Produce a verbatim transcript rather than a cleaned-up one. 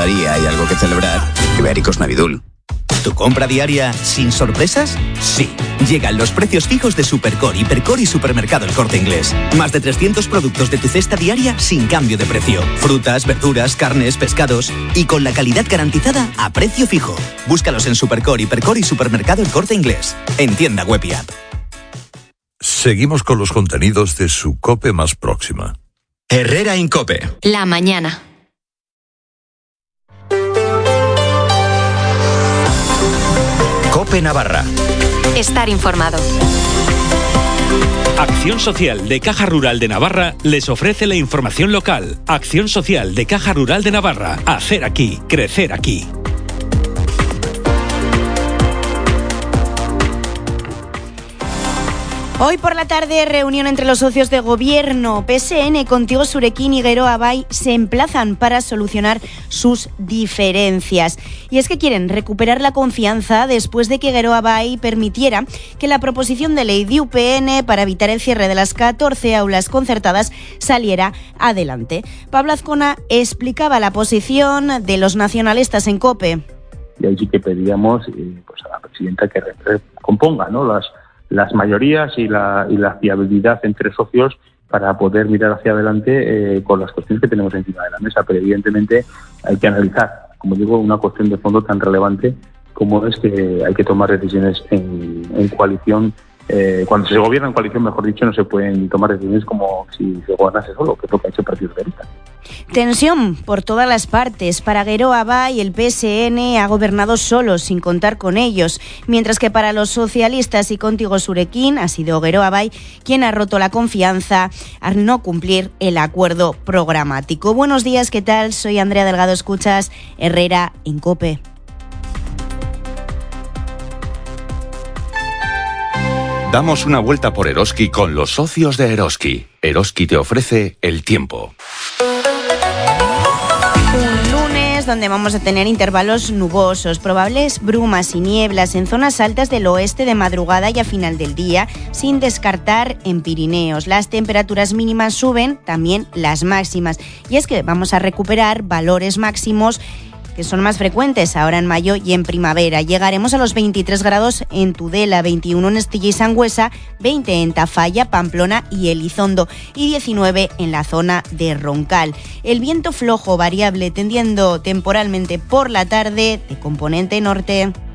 día y algo que celebrar, Ibéricos Navidul. ¿Tu compra diaria sin sorpresas? Sí. Llegan los precios fijos de Supercore, Hipercore y Supermercado El Corte Inglés. Más de trescientos productos de tu cesta diaria sin cambio de precio. Frutas, verduras, carnes, pescados y con la calidad garantizada a precio fijo. Búscalos en Supercore, Hipercore y Supermercado El Corte Inglés. En tienda web y app. Seguimos con los contenidos de su COPE más próxima. Herrera en COPE. La mañana. COPE Navarra. Estar informado. Acción Social de Caja Rural de Navarra les ofrece la información local. Acción Social de Caja Rural de Navarra. Hacer aquí, crecer aquí. Hoy por la tarde, reunión entre los socios de gobierno. P S N, Contigo Surekin y Geroa Bai se emplazan para solucionar sus diferencias. Y es que quieren recuperar la confianza después de que Geroa Bai permitiera que la proposición de ley de U P N para evitar el cierre de las catorce aulas concertadas saliera adelante. Pablo Azcona explicaba la posición de los nacionalistas en COPE. Y ahí sí que pedíamos eh, pues a la presidenta que recomponga, ¿no?, las las mayorías y la, y la fiabilidad entre socios para poder mirar hacia adelante eh, con las cuestiones que tenemos encima de la mesa. Pero evidentemente hay que analizar, como digo, una cuestión de fondo tan relevante como es que hay que tomar decisiones en, en coalición. Eh, cuando se gobierna en coalición, mejor dicho, no se pueden tomar decisiones como si se gobernase solo, que es lo que ha hecho el Partido Socialista. Tensión por todas las partes. Para Geroa Bai, el P S N ha gobernado solo, sin contar con ellos, mientras que para los socialistas y Contigo Surekin ha sido Geroa Bai quien ha roto la confianza al no cumplir el acuerdo programático. Buenos días, ¿qué tal? Soy Andrea Delgado, escuchas Herrera en COPE. Damos una vuelta por Eroski con los socios de Eroski. Eroski te ofrece el tiempo. Un lunes donde vamos a tener intervalos nubosos, probables brumas y nieblas en zonas altas del oeste de madrugada y a final del día, sin descartar en Pirineos. Las temperaturas mínimas suben, también las máximas. Y es que vamos a recuperar valores máximos que son más frecuentes ahora en mayo y en primavera. Llegaremos a los veintitrés grados en Tudela, veintiuno en Estilla y Sangüesa, veinte en Tafalla, Pamplona y Elizondo y diecinueve en la zona de Roncal. El viento flojo variable tendiendo temporalmente por la tarde de componente norte.